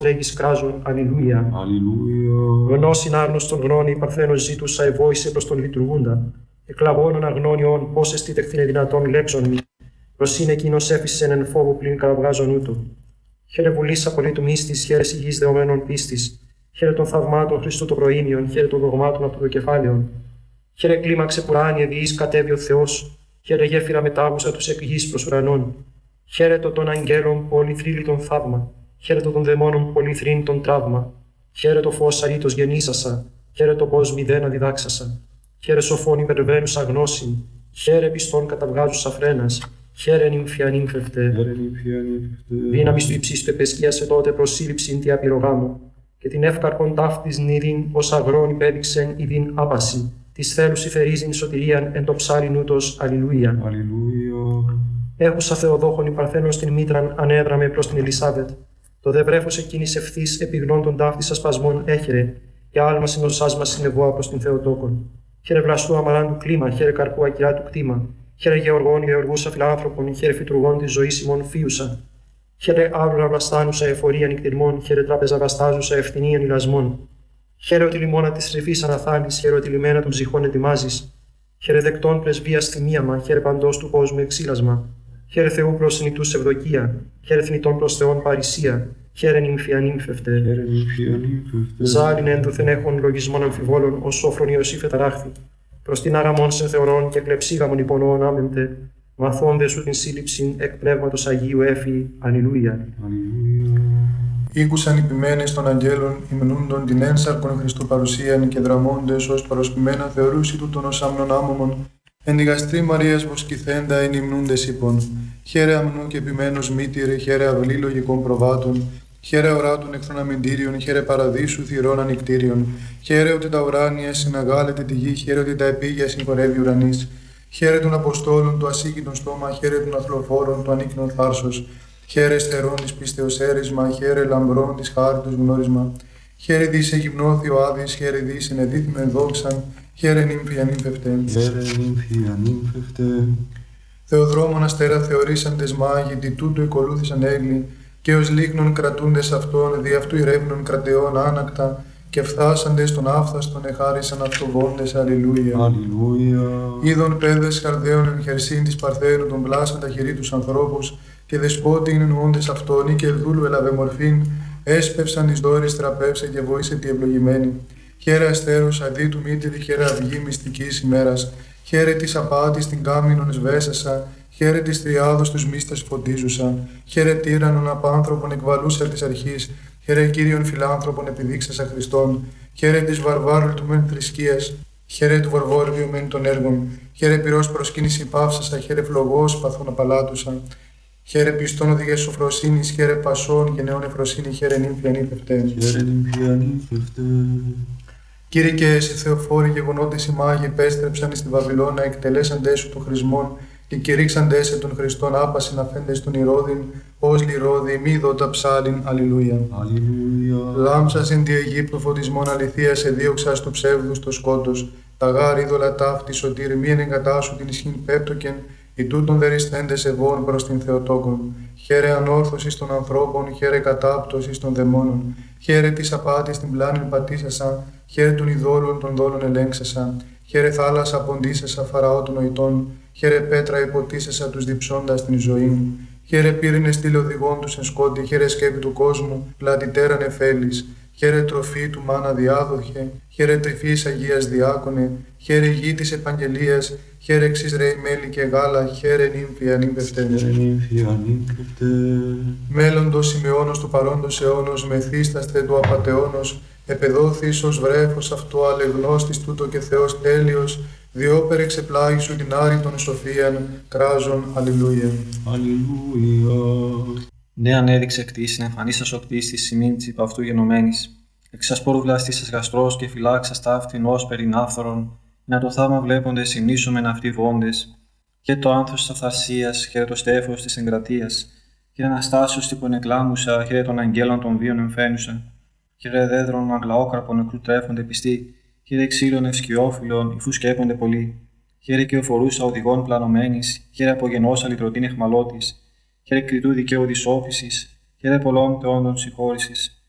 λέγεις κράζον, αλληλούια. Αλληλούια. Γνώσιν άγνωστον γνώνη, παρθένος ζήτουσα, εβόησε προς τον λειτουργούντα. Εκλαγώνων αγνώνιον, πώς εστί τεχθήνε δυνατόν λέξον μη. Προσήν εκείνος έφυσεν εν φόβο πλην καραβγάζον ούτω. Χαίρε βουλής απολύτου μίστης, χαίρε υγιής δεωμένων πίστης. Χαίρε των θαυμάτων Χριστού το προήμιον, χαίρε των δογμάτων από το κεφάλαιον. Χαίρε κλίμαξε πουράνιε διείς κατέβει ο Θεός. Χαίρε γέφυρα μετάγουσα τους εκ γης προς ουρανών. Χαίρετο των αγγέλων πολυθρύλιτον θαύμα. Χαίρετο των δαιμόνων πολυθρύνητον τραύμα. Χαίρετο φως αρήτως γεννήσασα. Χαίρετο πως μηδένα διδάξασα. Χαίρε σοφών υπερβαίνουσα γνώσιν. Χαίρε πιστών καταβγάζουσα φρένας. Χαίρε νυμφια νύμφευτε. Δύναμις του υψίστου επεσκίασε τότε προσύλληψην τι απειρογάμου. Και την εύκαρπον ταύτης νηδίν ως αγρόν υπέδειξεν ειδίν άπαση. Της θέλους υφερίζειν σωτηρίαν εν το ψάλιν ούτως αλληλούια. Έχουσα Θεοδόχων η Παρθένος την μήτραν ανέδραμε προς την Ελισάβετ. Το δε βρέφος εκείνης ευθύς επιγνών των ταύτης ασπασμών έχερε, και άλμα συνοσάς μας συνεβόα προς την Θεοτόκον. Χαίρε βλαστού αμαράντου κλίμα, χαίρε καρπού ακυρά του κτήμα. Χαίρε γεωργών γεωργούσα φιλάνθρωπων, χαίρε φυτουργών της ζωής ημών φίουσα. Χαίρε άβλουρα βλαστάνουσα εφορία νυκτηρμών, χαίρε τράπεζα βλαστάζουσα ευθυνίαν ηλασμών. Χαίρε ότι λιμόνα της ρεφής αναθάλεις, χαίρε ότι λιμένα των ψυχών ετοιμάζεις. Χαίρε δεκτών πρεσβείας θυμίαμα, χαίρε παντός του κόσμου εξήλασμα. Χαίρε Θεού προς νητούς ευδοκία, χαίρε θνητών προς Θεόν παρησία, χαίρε νυμφια νύμφευτε. Ζάλιν ένδοθεν έχων λογισμών αμφιβόλων, ως σόφρον Ιωσήφ εταράχθη. Προς την άραμον σε θεωρών και κλεψίγαμον υπονοών άμεμπτε, μαθώνde σου την σύλληψην εκ πνεύματος Αγίου έφη. Αλληλούια. Ήκουσαν οι ποιμένες των αγγέλων, υμνούντον την ένσαρκον Χριστού παρουσίαν και δραμώντες ως παροσπημένα θεωρούσι τούτον ως άμνον άμωμον. Εν η γαστρή Μαρίας βοσκηθέντα εν υμνούντες είπων. Χαίρε αμνού και επιμένος μήτηρε, χαίρε αυλή λογικών προβάτων. Χαίρε οράτων εχθρών αμυντήριων, χαίρε παραδείσου θυρών ανικτήριων. Χαίρε ότι τα ουράνια συναγάλεται τη γη, χαίρε ότι τα επίγεια συγχωρεύει ουρανής. Χαίρε των Αποστόλων του ασύγκητον στόμα, χαίρε των αθλοφόρων του ανίκνων θάρσος. Χαίρε στερών της πίστεως έρισμα, χαίρε λαμπρών της χάριτος γνώρισμα. Χαίρε δις εγυμνώθη ο Άδης, χαίρε δις ενεδίθημεν δόξαν, χαίρε νύμφια νύμφευτε. Θεοδρόμων αστέρα θεωρήσαντες μάγοι, τι τούτου εκολούθησαν έγκλη, και ως λίγνων κρατούντες αυτών, δι' αυτού ηρεύνων κρατεών άνακτα, και φθάσαντες των άφθαστον εχάρισαν αυτοβόντες. Αλληλούια. Είδων πέδες χαρδαίων εν χερσίν της Παρθένου των πλάσαντα χειρί τους ανθρώπους, και δεσπότη είναι εννοώντες αυτόν, ή και δούλου ελαβε μορφήν, έσπευσαν εις δόρης τραπεύσε και βοήσε τη ευλογημένη. Χαίρε αστέρους αδί του μήτηρη, χαίρε αυγή μυστικής ημέρας. Χαίρε της απάτης την κάμινον σβέσασα, χαίρε της τριάδος τους μίστας φωτίζουσα. Χαίρε τύραννον απάνθρωπον εκβαλούσα της αρχής, χαίρε Κύριον φιλάνθρωπον επιδείξασα Χριστόν. Χαίρε της βαρβάρου του μεν θρησκείας, χαίρε του βαρβόριου μεν των έργων. Χαίρε πυρός προσκύνηση πάυσασα, χαίρε φλογός παθών απαλάτουσα. Χαίρε πιστών οδηγές σοφροσύνης, χαίρε πασών και νέων εφροσύνη, χαίρε νύμφια νύμφευτε. Κύριε και εσύ Θεοφόροι γεγονότες οι μάγοι επέστρεψαν στη Βαβυλώνα, εκτελέσαντες σου των χρησμών και κηρύξαντες σε των Χριστών άπασιν αφέντες των Ηρώδην, ως λιρόδι μη δότα ψάλιν. Αλληλούια. Λάμψας εν τη Αιγύπτου φωτισμών αληθείας εδίωξας του ψεύδους το σκότος, τα γάρ είδωλα ταύτη σωτήρ μη ενεγκατάσου την ισχύν πέπτοκεν, οι τούτων δεριστέντες ευών προς την Θεοτόκον. Χαίρε ανόρθωσης των ανθρώπων, χαίρε κατάπτωσης των δαιμόνων. Χαίρε της απάτης την πλάνην πατήσασα, χαίρε των ειδόλων των δόλων ελέγξασα. Χαίρε θάλασσα ποντίσασα φαραώ των νοητών, χαίρε πέτρα υποτίσασα τους διψώντας την ζωή. Χαίρε πύρινες τηλεοδηγών τους εν σκότη, χαίρε σκέπη του κόσμου, πλατιτέραν εφέλης. Χαίρε τροφή του μάνα διάδοχε, χαίρε τρυφής Αγίας διάκονε, χαίρε γη της επαγγελίας, χαίρε εξής ρέι μέλι και γάλα, χαίρε νύμφια νύμφευτε. Μέλλοντος Σιμεώνος του παρόντος αιώνος, μεθύσταστε του απατεώνος, επεδόθης ως βρέφος αυτό αλεγνώστης τούτο και Θεός τέλειος, διόπερ εξεπλάγει σου την άρρητον σοφίαν, κράζον. Αλληλούια. Ναι, ανέδειξε κτήσιν, εμφανίσας ο κτίστης σημείν της υπ' αυτού γενομένης. Εξασπόρου βλαστήσας γαστρός και φυλάξας ταύτην ως περιν άφθορον, να το θαύμα βλέποντες συμνήσομεν αυτοί βόντες. Και το άνθος της αυθαρσίας, χαίρε το στέφος της εγκρατείας. Χαίρε αναστάσεως τύπων εκλάμουσα, χαίρε των αγγέλων των βίων εμφαίνουσα. Χαίρε δέδρων αγλαόκραπων νεκρού τρέφονται πιστοί. Χαίρε ξύλων ευσκιόφυλλων, υφού σκέπονται πολύ. Χαίρε και οφορούσα οδηγών πλανωμένης, χαίρε απογενώσα λυτρωτήν εχμαλώτης. Χαίρε κριτού δικαίου της όφησης, χαίρε πολλών θεόντων συγχώρησης.